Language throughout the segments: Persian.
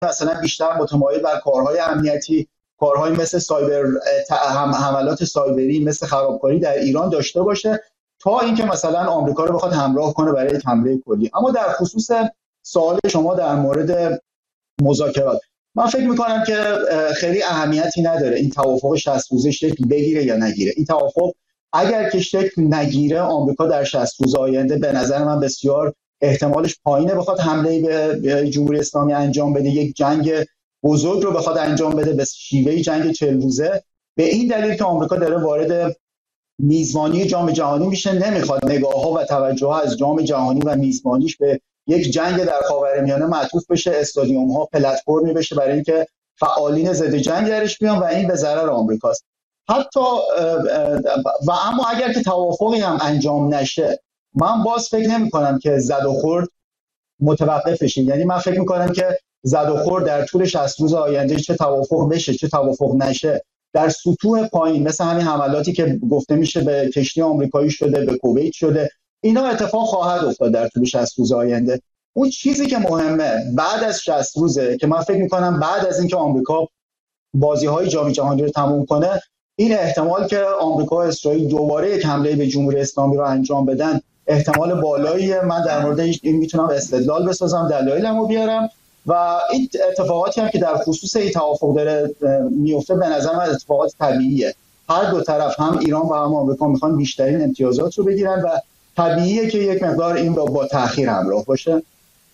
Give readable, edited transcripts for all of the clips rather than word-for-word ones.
مثلا بیشتر متمایل بر کارهای امنیتی، کارهای مثل حملات سایبری، مثل خرابکاری در ایران داشته باشه تا اینکه مثلا آمریکا رو بخواد همراه کنه برای حمله کلی. اما در خصوص سوال شما در مورد مذاکرات، من فکر میکنم که خیلی اهمیتی نداره این توافق 60 روزه شکل بگیره یا نگیره. این توافق اگر که شکل نگیره، آمریکا در 60 روز آینده به نظر من بسیار احتمالش پایینه بخواد حمله به جمهوری اسلامی انجام بده، یک جنگ بزرگ رو بخواد انجام بده به شیوه جنگ 40 روزه، به این دلیل که آمریکا داره وارد میزبانی جام جهانی میشه، نمیخواد نگاه‌ها و توجه از جام جهانی و میزبانیش به یک جنگ در خاورمیانه معطوف بشه، استادیوم‌ها پلتفرمی بشه برای اینکه فعالین ضد جنگ درش بیان و این به ضرر آمریکاست. حتی و اما اگر که توافقی هم انجام نشه، من باز فکر نمی‌کنم که زد و خورد متوقف بشه. یعنی من فکر می‌کنم که زد و خورد در طول 60 روز آینده، چه توافق بشه چه توافق نشه، در سطوح پایین مثل همین حملاتی که گفته میشه به کشتی آمریکایی شده، به کویت شده، اینا اتفاق خواهد افتاد در طول 60 روز آینده. اون چیزی که مهمه بعد از 60 روزه که من فکر می‌کنم بعد از اینکه آمریکا بازی‌های جام جهانی رو تموم کنه، این احتمال که آمریکا و اسرائیل دوباره یک حمله به جمهوری اسلامی رو انجام بدن احتمال بالاییه. من در مورد این میتونم استدلال بسازم، دلایلمو بیارم و این اتفاقاتی هم که در خصوص این توافق داره میفته به نظر من اتفاقات طبیعیه. هر دو طرف، هم ایران و هم آمریکا، میخوان بیشترین امتیازات رو بگیرن و طبیعیه که یک مقدار این با تأخیر همراه باشه.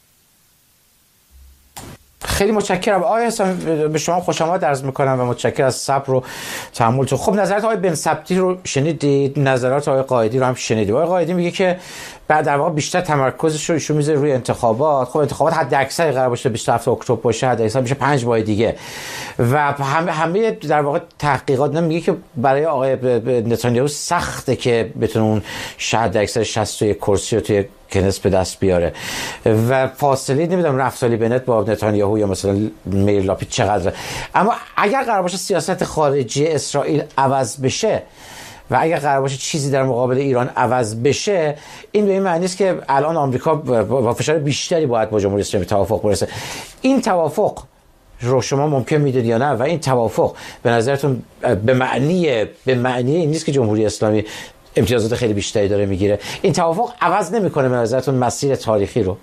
خیلی متشکرم آقای حسامی، به شما خوش آمد عرض میکنم و متشکرم از صبر و تحملتون. خب نظرات آقای بن ثبتی رو شنیدید، نظرات آقای قائدی رو هم شنیدید. آقای قائدی میگه که بعد در واقع بیشتر تمرکزش رو ایشون میذاره روی انتخابات. خب انتخابات حد اکثر قرار باشه 27 اکتبر باشه، حد اکثر میشه 5 ماه دیگه و همه در واقع تحقیقات میگه که برای آقای نتانیاهو سخته که بتونه اون حد اکثر 61 کرسی رو توی کنس به دست بیاره و فاصله نمیدونم نفتالی بنت با نتانیاهو یا مثلا میر لاپید چقدره. اما اگر قرار باشه سیاست خارجی اسرائیل عوض بشه و اگر قرار باشه چیزی در مقابل ایران عوض بشه، این به این معنی است که الان آمریکا با فشار بیشتری باید با جمهوری اسلامی توافق برسه. این توافق رو شما ممکن میدونید یا نه؟ و این توافق به نظرتون به معنی این نیست که جمهوری اسلامی امتیازات خیلی بیشتری داره میگیره؟ این توافق عوض نمیکنه به نظرتون مسیر تاریخی رو؟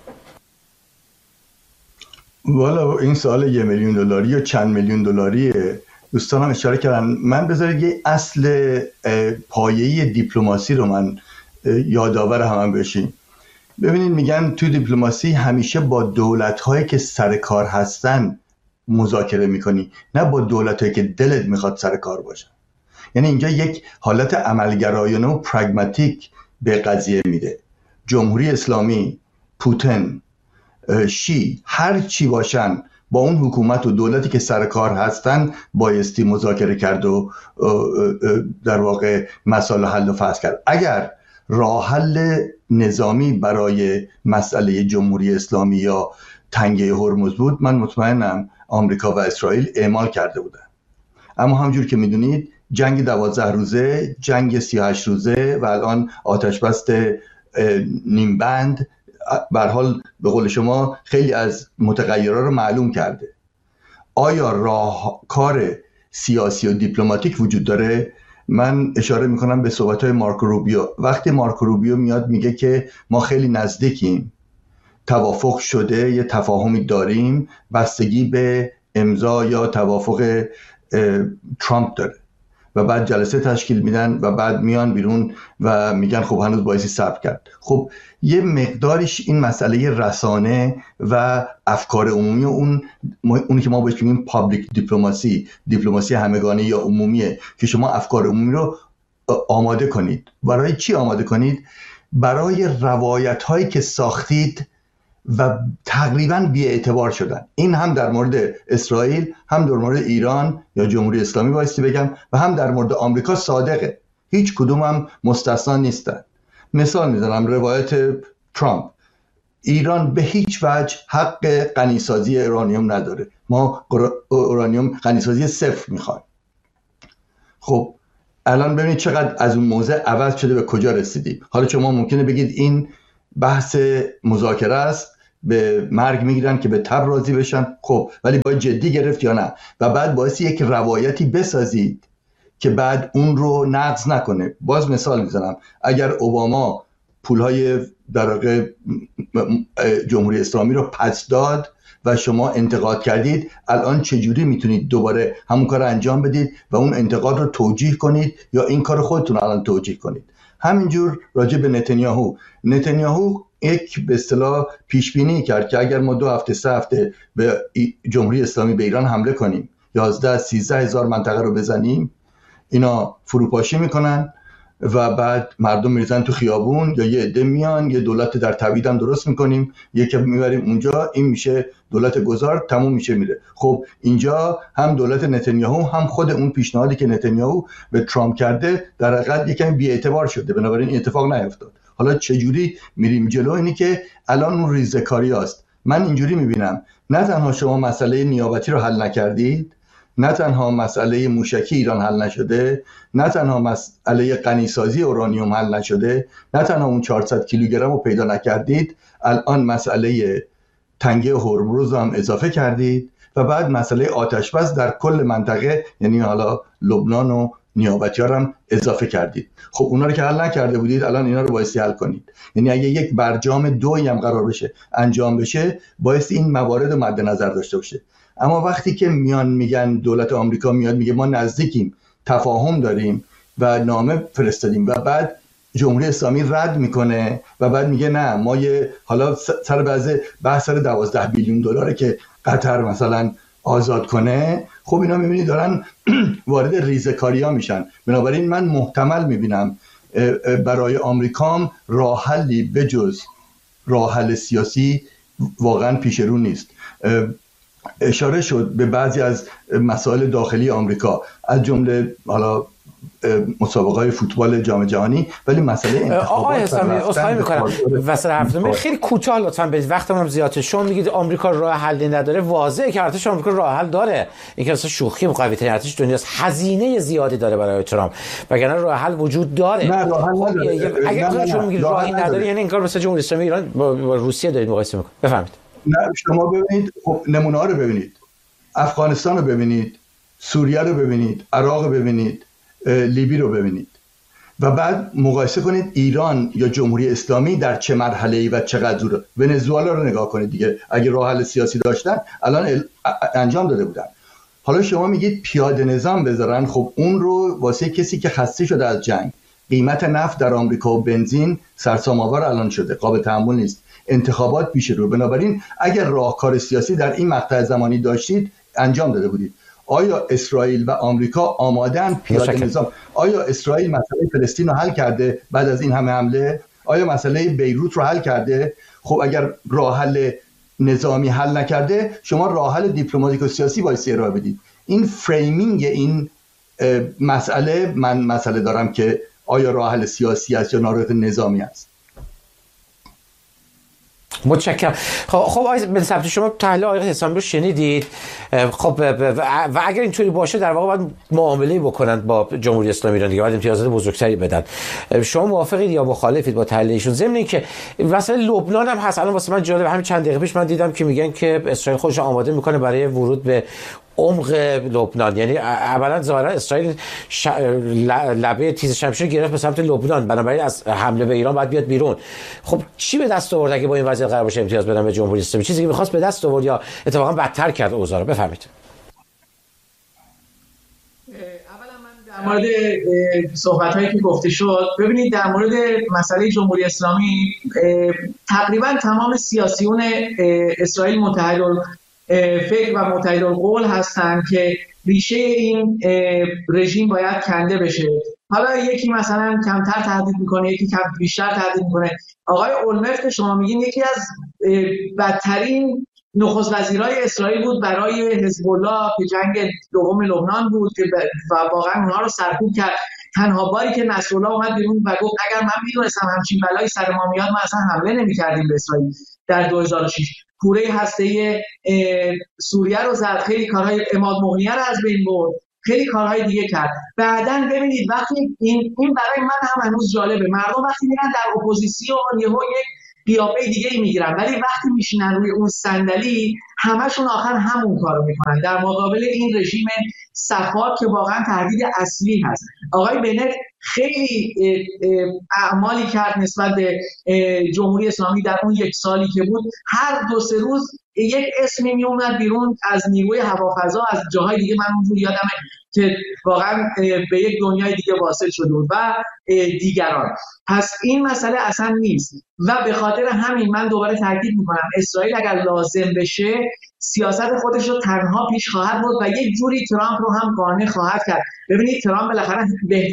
والا این سوال $1 میلیون یا چند میلیون دلاریه. دوستانم اشاره کردن. من بذارید یه اصل پایه‌ای دیپلماسی رو من یادآور هم بشیم. ببینید میگن تو دیپلماسی همیشه با دولت‌هایی که سر کار هستن مذاکره میکنی، نه با دولت‌هایی که دلت میخواد سر کار باشن. یعنی اینجا یک حالت عملگرایانه و پرگماتیک به قضیه میده. جمهوری اسلامی، پوتین، شی، هر چی باشن، با اون حکومت و دولتی که سر کار هستن بایستی مذاکره کرد و در واقع مسائل حل و فصل کرد. اگر راه حل نظامی برای مسئله جمهوری اسلامی یا تنگه هرمز بود، من مطمئنم آمریکا و اسرائیل اعمال کرده بودن. اما همجور که میدونید جنگ 12 روزه، جنگ 38 روزه و الان آتش بست نیم بند به هر حال به قول شما خیلی از متغیرها رو معلوم کرده. آیا راهکار سیاسی و دیپلماتیک وجود داره؟ من اشاره میکنم به صحبت‌های مارکو روبیو. وقتی مارکو روبیو میاد میگه که ما خیلی نزدیکیم، توافق شده، یه تفاهمی داریم، بستگی به امضا یا توافق ترامپ داره و بعد جلسه تشکیل میدن و بعد میان بیرون و میگن خب هنوز بایستی صبر کرد. خب یه مقداریش این مسئله رسانه و افکار عمومی و اون که ما بهش میگیم پابلیک دیپلماسی همگانی یا عمومیه که شما افکار عمومی رو آماده کنید. برای چی آماده کنید؟ برای روایت هایی که ساختید و تقریبا بی‌اعتبار شدن. این هم در مورد اسرائیل، هم در مورد ایران یا جمهوری اسلامی بایستی بگم، و هم در مورد آمریکا صادقه. هیچ کدوم هم مستثنا نیستن. مثال میزنم، روایت ترامپ: ایران به هیچ وجه حق غنیسازی اورانیوم نداره، ما اورانیوم غنیسازی صفر میخوایم. خب الان ببینید چقدر از اون موضع عوض شده، به کجا رسیدیم. حالا شما ممکنه بگید این بحث مذاکره است، به مرگ میگیرن که به تب راضی بشن. خب ولی باید جدی گرفت یا نه؟ و بعد باعث یک روایتی بسازید که بعد اون رو نقض نکنه. باز مثال میزنم، اگر اوباما پولهای در واقع جمهوری اسلامی رو پس داد و شما انتقاد کردید، الان چجوری میتونید دوباره همون کار رو انجام بدید و اون انتقاد رو توجیه کنید یا این کار خودتون الان توجیه کنید؟ همینجور راجع به نتانیاهو یک به اصطلاح پیش بینی کرد که اگر ما 2 هفته 3 هفته به جمهوری اسلامی به ایران حمله کنیم، 11-13 هزار منطقه رو بزنیم، اینا فروپاشی میکنن و بعد مردم میریزن تو خیابون یا یه عده میان یه دولت در تبعید هم درست میکنیم، یکی میبریم اونجا، این میشه دولت گذار، تموم میشه میره. خب اینجا هم دولت نتانیاهو هم خود اون پیشنهادی که نتانیاهو به ترامپ کرده در حقیقت یکم بی‌اعتبار شده، بنابراین این اتفاق نیفتاد. حالا چجوری میریم جلو؟ اینی که الان اون ریزکاری هست. من اینجوری میبینم نه تنها شما مسئله نیابتی رو حل نکردید، نه تنها مسئله موشکی ایران حل نشده، نه تنها مسئله غنیسازی اورانیوم حل نشده، نه تنها اون 400 کیلوگرم رو پیدا نکردید، الان مسئله تنگه هرمز هم اضافه کردید و بعد مسئله آتش بس در کل منطقه، یعنی حالا لبنان و نیابتی‌ها هم اضافه کردید. خب اونا رو که حل نکرده بودید، الان اینا رو بایستی حل کنید. یعنی اگه یک برجام 2 هم قرار بشه انجام بشه، بایستی این موارد رو مد نظر داشته باشه. اما وقتی که میان میگن دولت آمریکا میاد میگه ما نزدیکیم، تفاهم داریم و نامه فرستادیم، و بعد جمهوری اسلامی رد میکنه و بعد میگه نه ما حالا سر بحث سر 12 بیلیون دلاره که قطر مثلا آزاد کنه. خب اینا میبینید دارن وارد ریزکاریا میشن. بنابراین من محتمل میبینم برای آمریکام راه حلی بجز راه حل سیاسی واقعا پیش رو نیست. اشاره شد به بعضی از مسائل داخلی آمریکا، از جمله حالا مسابقه‌های فوتبال جام جهانی، ولی مسئله انتخابات آقای اسلامی اصلاحی میکنم وسط حرفتون خیلی کوتاه لطفاً بدید، وقتم هم زیاده. شما میگید آمریکا راه حلی نداره، واضحه که ارتش آمریکا راه حل داره. این که اصلا شوخی قوی ترین ارتش دنیاست، هزینه زیادی داره برای ترامپ، وگرنه راه حل وجود داره. نه راه حل نداره. اگر شما میگید راهی نداره، یعنی این کار مثلا جمهوری اسلامی ایران با روسیه دارید مقایسه میکنید. بفهمید. نه شما ببینید، خب نمونه ها رو ببینید، افغانستان رو ببینید، سوریه رو ببینید، عراق رو ببینید، لیبی رو ببینید و بعد مقایسه کنید ایران یا جمهوری اسلامی در چه مرحله‌ای و چقدر دوره. ونزوئلا رو نگاه کنید دیگه، اگه راه حل سیاسی داشتن الان انجام داده بودن. حالا شما میگید پیاده نظام بذارن، خب اون رو واسه کسی که خسته شده از جنگ، قیمت نفت در آمریکا و بنزین سرسام‌آور الان شده، قابل تحمل نیست، انتخابات پیش رو، بنابراین اگر راهکار سیاسی در این مقطع زمانی داشتید انجام داده بودید. آیا اسرائیل و آمریکا آماده‌اند پیاده نظام؟ آیا اسرائیل مسئله فلسطین رو حل کرده بعد از این همه حمله؟ آیا مسئله بیروت رو حل کرده؟ خب اگر راه حل نظامی حل نکرده، شما راه حل دیپلماتیک و سیاسی بایستی ارائه بدید. این فریمینگ این مسئله، من مسئله دارم که آیا راه حل سیاسی است یا راه نظامی است. متشکرم. خب آقای بن ثبت، شما تحلیل آقای حسامی رو شنیدید. خب و اگر اینطوری باشه در واقع باید معامله بکنند با جمهوری اسلامی ایران دیگه، باید امتیازات بزرگتری بدن. شما موافقید یا مخالفید با تحلیل ایشون؟ ضمن اینکه مثلا لبنان هم هست، الان واسه من جالب، همین چند دقیقه پیش من دیدم که میگن که اسرائیل خودش آماده میکنه برای ورود به عمق لبنان. یعنی اولا ظاهرا اسرائیل لبه تیز شمشیر گرفت به سمت لبنان، بنابراین از حمله به ایران باید بیاد بیرون. خب چی به دست آورد اگه با این وضعیت قرار باشه امتیاز بدن به جمهوری اسلامی؟ چیزی که می‌خواست به دست آورد یا اتفاقا بدتر کرد اوضاع رو؟ بفهمید. در مورد صحبت‌هایی که گفته شد، ببینید در مورد مسئله جمهوری اسلامی تقریبا تمام سیاسیون اسرائیل متحدالفکر و متحدالقول هستند که ریشه این رژیم باید کنده بشه. حالا یکی مثلا کمتر تهدید میکنه، یکی کم بیشتر تهدید میکنه. آقای اولمرت که شما میگین یکی از بدترین نخست وزیرای اسرائیل بود برای حزب الله که جنگ دوم لبنان بود که و واقعا اونها رو سرکوب کرد. تنها باری که نصرالله اومد بیرون و گفت اگر من میدونستم همچین بلایی سر ما میاد ما اصلا حمله نمی‌کردیم به اسرائیل. در 2006 کوره هسته‌ای سوریه رو زد، خیلی کارهای عماد مغنیه رو از بین برد، خیلی کارهای دیگه کرد. بعدن ببینید وقتی این برای من هم هنوز جالبه، مردم وقتی میرن در اپوزیسیون یهو یک قیافه دیگه ای میگیرن، ولی وقتی میشینن روی اون صندلی همشون آخر همون کارو میکنن در مقابل این رژیم صفا که واقعا تهدید اصلی هست. آقای بنت خیلی اعمالی کرد نسبت به جمهوری اسلامی در اون یک سالی که بود. هر 2-3 روز یک اسمی می اومد بیرون از نیروی هوافضا، از جاهای دیگه، من اونجور یادمه که واقعا به یک دنیای دیگه واصل شده بود و دیگران. پس این مسئله اصلا نیست و به خاطر همین من دوباره تاکید میکنم اسرائیل اگر لازم بشه سیاست خودش رو تنها پیش خواهد برد و یک جوری ترامپ رو هم قانع خواهد کرد. ببینید ترامپ بالاخره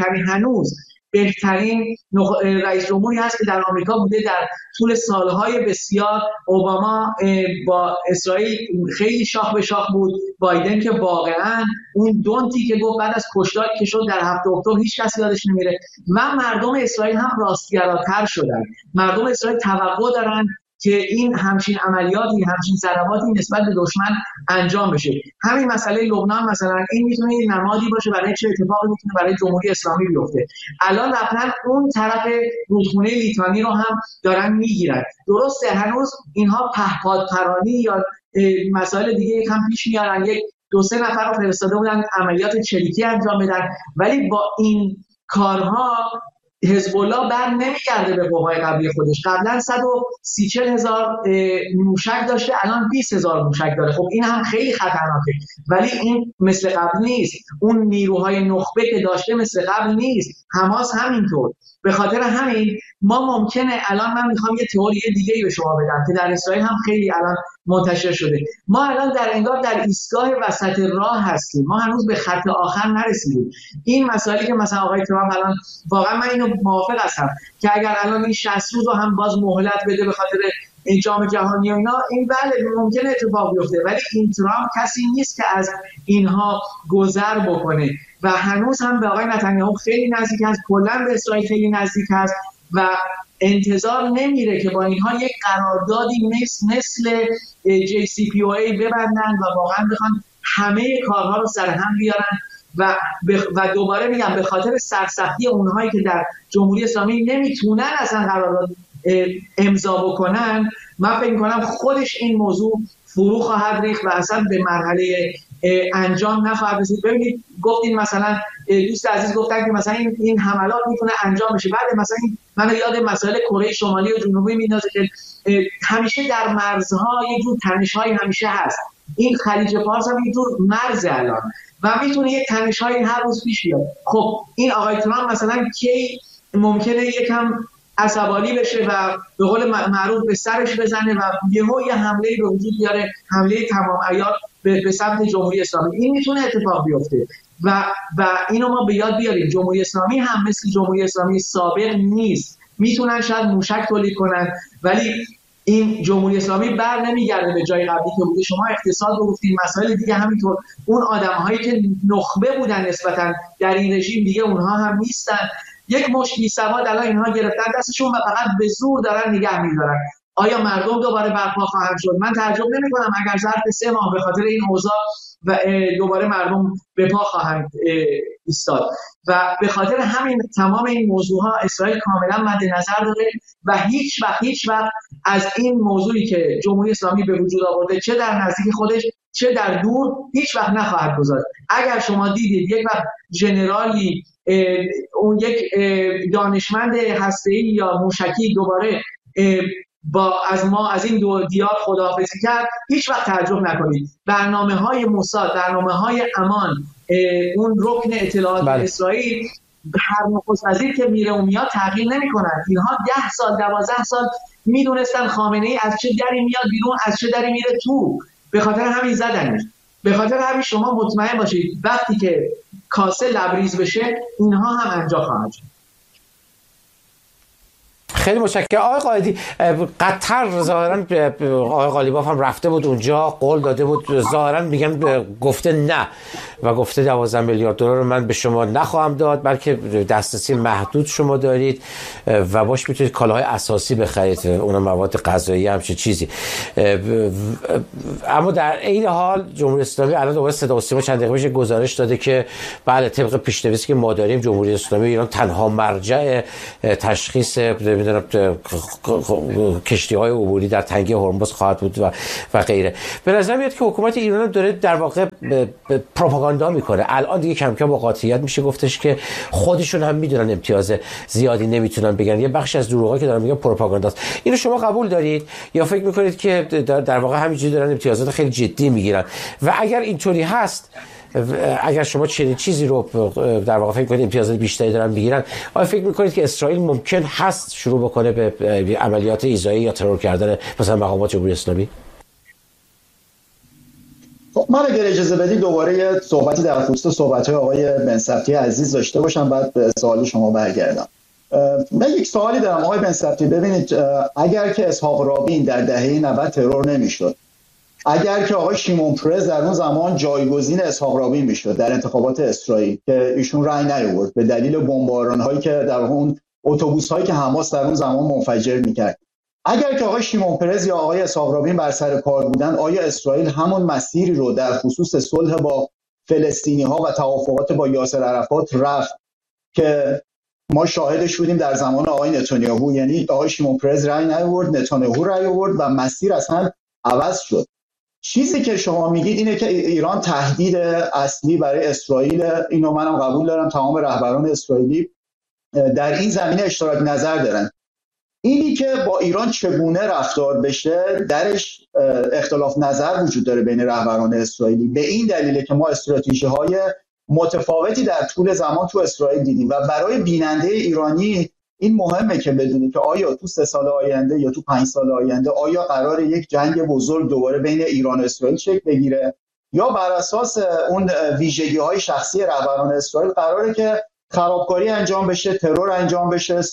بهترین رئیس جمهوری هست که در آمریکا بوده در طول سالهای بسیار. اوباما با اسرائیل خیلی شاخ به شاخ بود، بایدن که واقعا اون دونتی که گفت بعد از کشتاری که شد در 7 اکتبر هیچ کسی یادش نمیره و مردم اسرائیل هم راستگراتر شدن. مردم اسرائیل توقع دارن که این همچین عملیاتی، همچین ضرباتی نسبت به دشمن انجام بشه. همین مسئله لبنان مثلا این میتونه نمادی باشه برای چه اتفاقی میتونه برای جمهوری اسلامی بیفته. الان رفتن اون طرف رودخونه لیتانی رو هم دارن میگیرن. درسته هنوز اینها پهپادپرانی یا مسائل دیگه یکم پیش میارن، 1-2-3 نفر رو فرستاده بودن عملیات چریکی انجام بدن، ولی با این کارها حزب الله بر نمیگرده به قوای قبلی خودش. قبلا 130-40 هزار موشک داشته، الان 20,000 موشک داره. خب این هم خیلی خطرناکه، ولی این مثل قبل نیست. اون نیروهای نخبه که داشته مثل قبل نیست. حماس همینطور. به خاطر همین ما ممکنه الان من میخوام یه تئوری دیگه‌ای به شما بدم که در اسرائیل هم خیلی الان منتشر شده. ما الان انگار در ایستگاه وسط راه هستیم. ما هنوز به خط آخر نرسیدیم. این مسائلی که مثلا آقای ترامپ الان واقعا من اینو موافق هستم که اگر الان این 60 روز رو هم باز مهلت بده به خاطر جام جهانی و اینا، این بله ممکنه اتفاق بیفته، ولی این ترامپ کسی نیست که از اینها گذر بکنه و هنوز هم به آقای نتانیاهو خیلی نزدیک است، کلا به اسرائیل خیلی نزدیک است و انتظار نمیره که با اینها یک قراردادی مثل JCPOA ببندن و واقعا بخوان همه کارها رو سر هم بیارن و دوباره میگم به خاطر سرسختی اونهایی که در جمهوری اسلامی نمیتونن اصلا قرارداد امضا بکنن، من فکر می‌کنم خودش این موضوع فرو خواهد ریخت و اصلا به مرحله انجام نخواهد رسید. ببینید گفتین مثلا دوست عزیز گفتن که مثلا این حملات میتونه انجام بشه. بعد مثلا من یاد مسائل کره شمالی و جنوبی میندازه که همیشه در مرزها یه جور تنش‌های همیشه هست. این خلیج فارس هم یه جور مرز الان و میتونه یه تنش‌های هر روز پیش بیاد. خب این آقای ترامپ مثلا کی ممکنه یکم عصبانی بشه و به قول معروف به سرش بزنه و یه حمله‌ای به وجود بیاره، حمله تمام عیار به سمت جمهوری اسلامی. این میتونه اتفاق بیفته و اینو ما به یاد بیاریم. جمهوری اسلامی هم مثل جمهوری اسلامی سابق نیست. میتونن شاید موشک تولید کنن ولی این جمهوری اسلامی بر نمیگرده به جای قبلی که بوده. شما اقتصاد رو گفتین، مسائل دیگه همینطور. اون آدم‌هایی که نخبه بودن نسبتاً در این رژیم دیگه اونها هم نیستن. یک مشت بی‌سواد الان اینها گرفتن دستشون و فقط به زور دارن نگه می‌دارن. آیا مردم دوباره برپا خواهند شد؟ من تعجب نمی‌کنم اگر ظرف 3 ماه به خاطر این اوضاع و دوباره مردم به پا خواهند ایستاد و به خاطر همین تمام این موضوعها اسرائیل کاملا مد نظر داره و هیچ وقت از این موضوعی که جمهوری اسلامی به وجود آورده چه در نزدیک خودش چه در دور هیچ وقت نخواهد گذاشت. اگر شما دیدید یک وقت ژنرالی اون یک دانشمند هسته‌ای یا موشکی دوباره از این دو دیار خداحافظی کرد، هیچ وقت تعجب نکنید. برنامه‌های موساد، برنامه‌های امان، اون رکن اطلاعات اسرائیل هر نخست وزیر که میره و میاد تغییر نمی‌کنن. اینها 10 سال 12 سال میدونستن خامنه‌ای از چه دری میاد بیرون، از چه دری میره تو. به خاطر همین زدنش. به خاطر همین شما مطمئن باشید وقتی که کاسه لبریز بشه اینها هم انجام خواهد شد. خیلی متشکرم آقای قائدی. قطر ظاهرا آقای قالیباف هم رفته بود اونجا، قول داده بود، ظاهرا میگن گفته نه و گفته 12 میلیارد دلار رو من به شما نخواهم داد بلکه دسترسی محدود شما دارید و باش میتونید کالاهای اساسی بخرید، اون مواد غذایی همچین چیزی. اما در این حال جمهوری اسلامی الان دوباره صدا و سیما چند دقیقه پیش گزارش داده که بله طبق پیش‌نویسی که ما داریم جمهوری اسلامی ایران تنها مرجع تشخیص نمیدونم کشتی‌های عبوری در تنگه هرمز خواهد بود و غیره. به نظر میاد که حکومت ایران داره در واقع پروپاگاندا میکنه. الان دیگه کم کم با قاطعیت میشه گفتش که خودشون هم میدونن امتیاز زیادی نمیتونن بگن. یه بخش از دروغا که دارن میگن پروپاگانداست. اینو شما قبول دارید یا فکر میکنید که در واقع همینجوری دارن امتیازات خیلی جدی میگیرن؟ و اگر اینطوری هست، اگر شما چنین چیزی رو در واقع فکر کنید امتیازات بیشتری دارن میگیرن، آیا فکر میکنید که اسرائیل ممکن هست شروع بکنه به عملیات ایذایی یا ترور کردن مثلا مقامات جمهوری اسلامی؟ خب من اگر اجازه بدید دوباره یه صحبتی در خصوص صحبت‌های آقای بن سبتی عزیز داشته باشم، بعد به سوال شما برگردم. من یک سوالی دارم آقای بن سبتی. ببینید، اگر که اسحاق رابین در دهه 90 ترور نمی‌شد، اگر که آقای شیمون پرز در اون زمان جایگزین اسحاق رابین میشد در انتخابات اسرائیل که ایشون رأی نیاورد به دلیل بمباران‌هایی که در اون اتوبوس‌هایی که حماس در اون زمان منفجر می‌کرد، اگر که آقای شیمون پرز یا آقای اسحاق رابین بر سر کار بودن، آیا اسرائیل همون مسیری رو در خصوص صلح با فلسطینی‌ها و توافقات با یاسر عرفات رفت که ما شاهدش بودیم در زمان آقای نتانیاهو؟ یعنی آقای شیمون پرز رأی نیاورد، نتانیاهو رأی آورد و مسیر اصلا عوض شد. چیزی که شما میگید اینه که ایران تهدید اصلی برای اسرائیل. اینو منم قبول دارم، تمام رهبران اسرائیلی در این زمینه اشتراک نظر دارن. اینی که با ایران چگونه رفتار بشه درش اختلاف نظر وجود داره بین رهبران اسرائیلی، به این دلیله که ما استراتژی‌های متفاوتی در طول زمان تو اسرائیل دیدیم و برای بیننده ایرانی این مهمه که بدونید که آیا تو 3 سال آینده یا تو 5 سال آینده آیا قراره یک جنگ بزرگ دوباره بین ایران و اسرائیل شکل بگیره، یا بر اساس اون ویژگی‌های شخصی رهبران اسرائیل قراره که خرابکاری انجام بشه، ترور انجام بشه،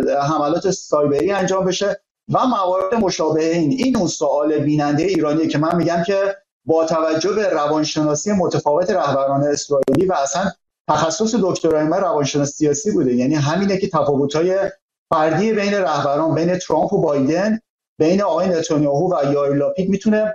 حملات سایبری انجام بشه و موارد مشابه این اون سوال بیننده ایرانیه که من میگم که با توجه به روانشناسی متفاوت رهبران اسرائیلی و اصلا تخصص دکترای من روانشناسی سیاسی بوده، یعنی همینه که تفاوت‌های فردی بین رهبران، بین ترامپ و بایدن، بین آقای نتانیاهو و یائیر لاپید میتونه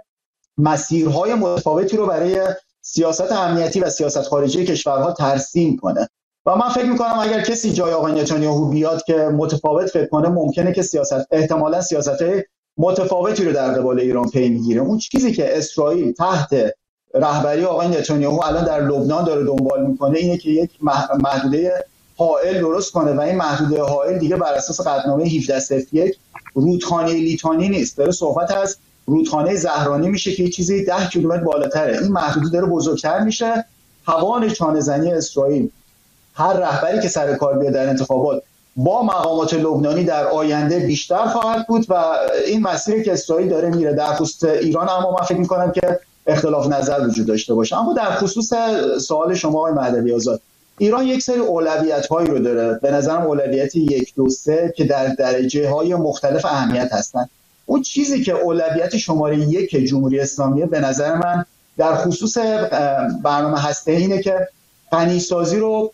مسیرهای متفاوتی رو برای سیاست امنیتی و سیاست خارجی کشورها ترسیم کنه. و من فکر میکنم اگر کسی جای آقای نتانیاهو بیاد که متفاوت فکر کنه، ممکنه که احتمالاً سیاست‌های متفاوتی رو در قبال ایران پی میگیره. اون چیزی که اسرائیل تحت رهبری آقای نتانیاهو الان در لبنان داره دنبال میکنه اینه که یک محدوده حائل درست کنه و این محدوده حائل دیگه بر اساس قطعنامه 1701 رودخانه لیتانی نیست، داره صحبت از رودخانه زهرانی میشه که یه چیزی 10 کیلومتر بالاتره. این محدوده داره بزرگتر میشه. توان چانه‌زنی اسرائیل، هر رهبری که سر کار بیاد در انتخابات با مقامات لبنانی در آینده بیشتر خواهد بود و این مسیری که اسرائیل داره میره در خصوص ایران. اما من فکر میکنم که اختلاف نظر وجود داشته باشه. اما در خصوص سوال شما آقای مهدوی آزاد، ایران یک سری اولویت‌هایی رو داره، به نظرم اولویت 1 2 3 که در درجه‌های مختلف اهمیت هستن. اون چیزی که اولویت شماره 1 جمهوری اسلامی به نظر من در خصوص برنامه هسته‌ای اینه که غنی‌سازی رو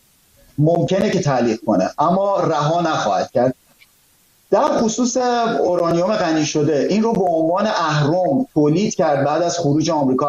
ممکنه که تعلیق کنه اما رها نخواهد کرد. در خصوص اورانیوم غنی شده، این رو به عنوان اهرم تولید کرد بعد از خروج آمریکا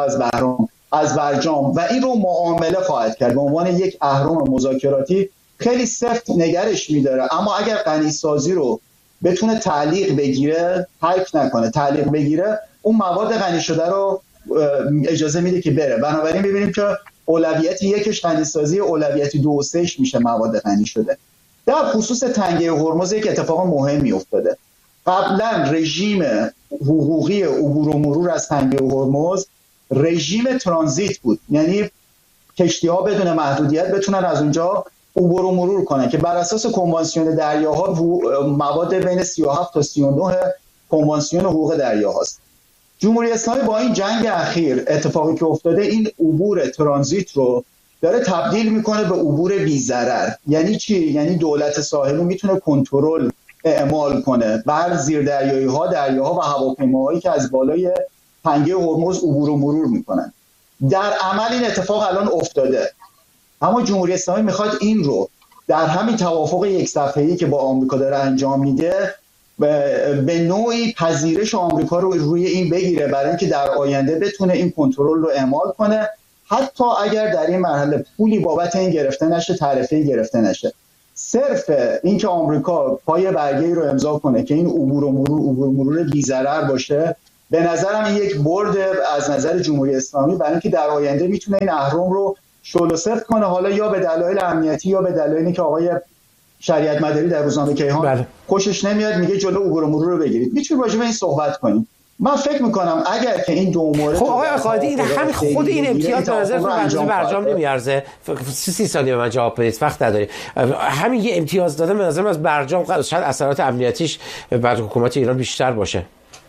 از برجام و این رو معامله خواهد کرد به عنوان یک اهرم مذاکراتی. خیلی سفت نگرش می‌داره، اما اگر غنی سازی رو بتونه تعلیق بگیره، ترک نکنه، تعلیق بگیره، اون مواد غنی شده رو اجازه میده که بره. بنابراین ببینیم که اولویت 1 غنی سازی، اولویت 2 و 3 میشه مواد غنی شده. در خصوص تنگه هرمز یک اتفاق مهمی افتاده. قبلا رژیم حقوقی عبور و مرور از تنگه هرمز رژیم ترانزیت بود، یعنی کشتی‌ها بدون محدودیت بتونن از اونجا عبور و مرور کنن که بر اساس کنوانسیون دریاها مواد بین 37 تا 39 کنوانسیون حقوق دریاهاست. جمهوری اسلامی با این جنگ اخیر اتفاقی که افتاده، این عبور ترانزیت رو داره تبدیل میکنه به عبور بی ضرر. یعنی چی؟ یعنی دولت ساحلی میتونه کنترل اعمال کنه بر زیردریایی‌ها، دریاها و هواپیماهایی که از بالای تنگه هرمز عبور و مرور میکنن. در عمل این اتفاق الان افتاده، اما جمهوری اسلامی میخواد این رو در همین توافق 1 صفحه‌ای که با آمریکا داره انجام میده به نوعی پذیرش آمریکا رو روی این بگیره برای اینکه در آینده بتونه این کنترل رو اعمال کنه، حتی اگر در این مرحله پولی بابت این گرفته نشه، تعرفه‌ای گرفته نشه. صرف اینکه آمریکا پای برگه‌ای رو امضا کنه که این عبور و مرور بی‌ضرر باشه، به نظرم این یک برد از نظر جمهوری اسلامی برای اینکه در آینده میتونه این اهرم رو شل و سفت کنه، حالا یا به دلایل امنیتی یا به دلایلی که آقای شریعت مداری در روزنامه کیهان خوشش نمیاد میگه جلو عبور و مرور رو بگیرید. میتونیم راجع به این صحبت کنیم. من فکر میکنم اگر که این دو مورد خب آقای قائدی این همین خود این امتیاز به نظرتون برجام نمیارزه؟ 30 ثانیه به من جواب بدید، وقت نداریم. همین یه امتیاز دادن به نظرم از برجام شاید اثرات امنیتیش بر حکومت ایران بیشتر باشه.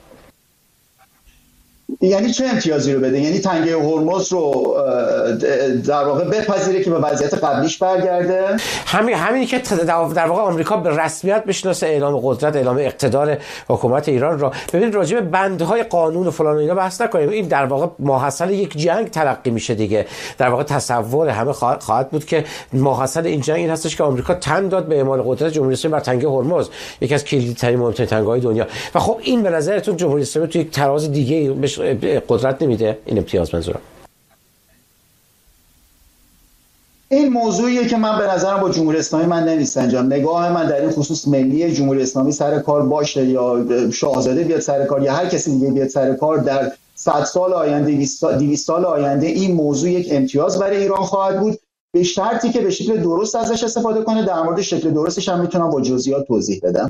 یعنی چه امتیازی رو بده؟ یعنی تنگه هرمز رو در واقع بپذیره که به وضعیت قبلیش برگرده؟ همینی که در واقع آمریکا به رسمیت بشناسه اعلام قدرت، اعلام اقتدار حکومت ایران را. ببینید راجع به بندهای قانون و فلان و اینا بحث نکنیم، این در واقع ماحصل یک جنگ تلقی میشه دیگه. در واقع تصور همه خواهد بود که ماحصل این جنگ این هستش که آمریکا تن داد به اعمال قدرت جمهوری اسلامی بر تنگه هرمز، یکی از کلیدترین مهمترین تنگه‌های دنیا. و خب این به نظرتون جمهوری اسلامی تو یک تراز دیگه قدرت نمیده؟ این امتیاز منظورم این موضوعیه که من به نظرم با جمهوری اسلامی من نمیسنجم. نگاه من در این خصوص ملی جمهوری اسلامی سر کار باشه یا شاهزاده بیاد سر کار یا هر کسی دیگه بیاد سر کار، در 100 سال آینده 200 سال آینده این موضوع یک امتیاز برای ایران خواهد بود، به شرطی که به شکل درست ازش استفاده کنه. در مورد شکل درستش هم میتونم با جزئیات توضیح بدم.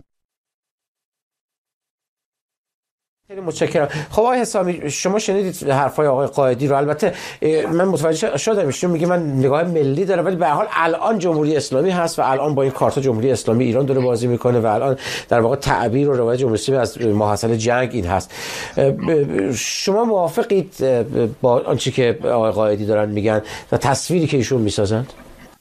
متشکرم. خب آقای حسامی شما شنیدید حرفای آقای قائدی رو. البته من متوجه شدم ایشون میگه من نگاه ملی داره، ولی به هر حال الان جمهوری اسلامی هست و الان با این کارت جمهوری اسلامی ایران داره بازی میکنه و الان در واقع تعبیر و روایت جمهوری اسلامی از ماحصل جنگ این هست. شما موافقید با آنچه که آقای قائدی دارن میگن و تصویری که ایشون میسازند؟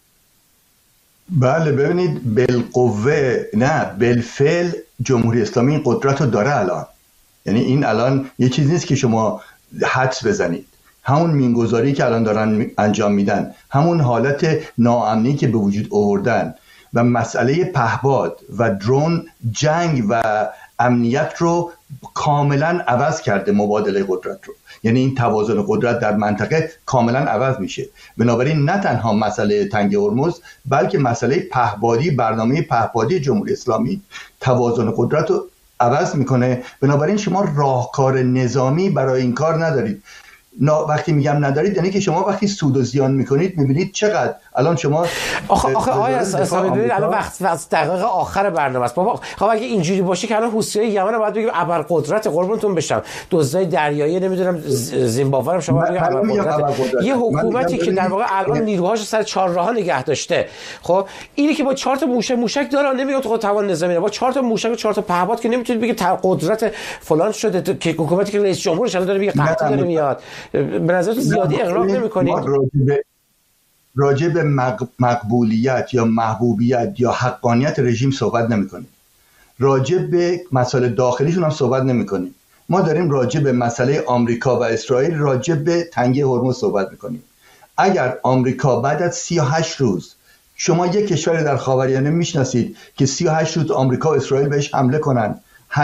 بله ببینید، بالقوه نه بالفعل جمهوری اسلامی این قدرت رو داره الان. یعنی این الان یه چیز نیست که شما حدس بزنید. همون مینگذاری که الان دارن انجام میدن، همون حالت ناامنی که به وجود آوردن و مسئله پهپاد و درون جنگ و امنیت رو کاملا عوض کرده، مبادله قدرت رو. یعنی این توازن قدرت در منطقه کاملا عوض میشه. بنابراین نه تنها مسئله تنگه هرمز، بلکه مسئله پهپادی، برنامه پهپادی جمهوری اسلامی توازن قدرت رو عوض میکنه. بنابراین شما راهکار نظامی برای این کار ندارید. وقتی میگم ندارید یعنی که شما وقتی سود و زیان میکنید میبینید چقدر الان شما آخه آیا اصلا ببینید الان وقت دقیقه آخر برنامه است بابا. خب اگه اینجوری باشه که الان حوثی‌های یمن باید بگیم ابرقدرت، قربونتون بشم، دزدای دریایی نمیدونم زیمبابوه رو شما بگید ابرقدرت. یه حکومتی که در واقع الان نیروهاش سر چهارراه نگه داشته، خب اینی که با 4 تا موشک داره نمیاد خود توان نظامی، با 4 تا موشک و 4 تا پهپاد که نمیتونید بگید قدرت فلان شده که حکومتی که رئیس جمهورش الان داره میگه قحطی داره میاد. به نظرتون زیادی اغراق نمی‌کنید؟ راجع به مقبولیت یا محبوبیت یا حقانیت رژیم صحبت نمی‌کنیم. راجع به مسائل داخلیشون هم صحبت نمی‌کنیم. ما داریم راجع به مسئله آمریکا و اسرائیل، راجع به تنگه هرمز صحبت می‌کنیم. اگر آمریکا بعد از 38 روز، شما یک کشور در خاورمیانه میشناسید که 38 روز آمریکا و اسرائیل بهش حمله کنن،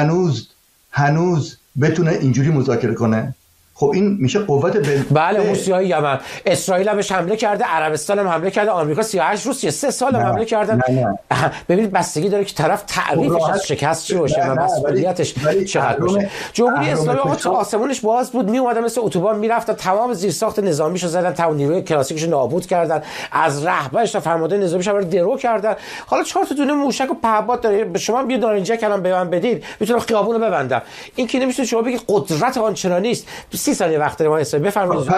هنوز بتونه اینجوری مذاکره کنه؟ خب این میشه قوت بله. حوثی‌های یمن، اسرائیل هم بهش حمله کرده، عربستان هم حمله کرده، آمریکا 38 روز 3 سال هم حمله کردن. ببینید بستگی داره که طرف تعریفش از شکست چی باشه و مسئولیتش چقدر باشه. جمهوری اسلامی آقا تو آسمونش باز بود، می اومدن مثل اتوبان میرفتن، تمام زیرساخت نظامیشو زدن، تا نیروی کلاسیکش نابود کردن، از رهبرش تا فرمانده نظامیش رو درو کردن. حالا 4 تا دونه موشک و پهپاد داره، شما یه نارنجک الان به من بدید میتونم خیابونو ببندم. این که نمیشه شما بگید قدرت آنچنانی است. 30 ثانیه وقت داریم. بفرمایید.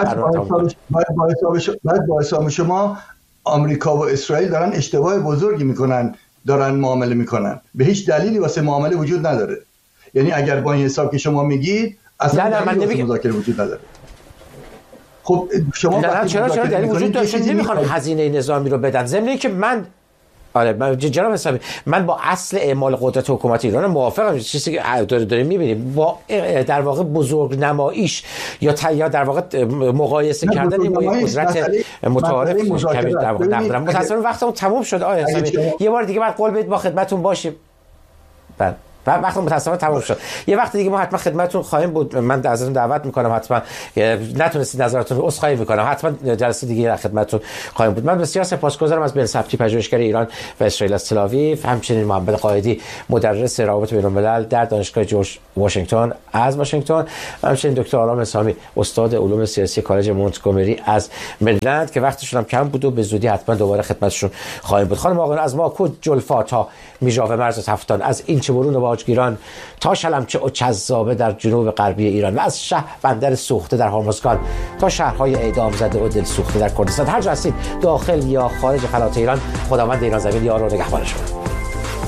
بعد با حساب شما آمریکا و اسرائیل دارن اشتباه بزرگی میکنن، دارن معامله میکنن. به هیچ دلیلی واسه معامله وجود نداره. یعنی اگر با این حساب که شما میگید اصلا من نمیگم مذاکره وجود نداره. خب شما چرا دلیل وجود داره؟ نمیخوان هزینه نظامی رو بدن. ضمن اینکه من جناب حسابی من با اصل اعمال قدرت حکومت ایران موافقم. چیزی که داریم میبینیم با در واقع بزرگ نماییش یا در واقع مقایسه کردن با یک قدرت متعارف کبیر در واقع نقدرم. متأسفانه وقتمون تموم شد. آقای حسابی یه بار دیگه بعد قول بدید با خدمتتون باشیم. بله و وقتی متاسفانه تموم شد. یه وقت دیگه ما حتما خدمتتون خواهیم بود. من ازتون دعوت میکنم، حتما نتونستید نظراتتون رو عذرخواهی میکنم، حتما جلسه دیگه در خدمتتون خواهیم بود. من بسیار سپاسگزارم از بن سبتی پژوهشگر ایران و اسرائیل از تل‌آویو، همچنین محمد قائدی مدرس روابط بین‌الملل در دانشگاه جورج واشنگتن از واشنگتن، همچنین دکتر آرام اسلامی استاد علوم سیاسی کالج مونتگومری از مریلند که وقتشون هم کم بود و به زودی حتما دوباره خدمتشون خواهیم بود. خانم آقایان، از ماکود جلفا تا میژاوه مرز تفتان، از این چبرون و باجگیران تا شلمچه و چذابه در جنوب غربی ایران و از شهربندر سوخته در هرمزگان تا شهرهای اعدام زده و دل سوخته در کردستان، هر جا هستید داخل یا خارج فلات ایران، خداوند ایران زمین یار و نگهبان شما.